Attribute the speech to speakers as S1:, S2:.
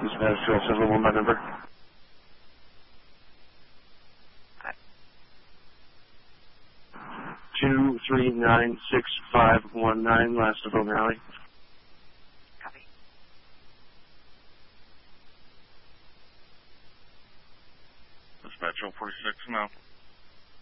S1: Dispatch 1271, my number. 2396519, last of O'Malley.
S2: Copy.
S3: Dispatch 046 now.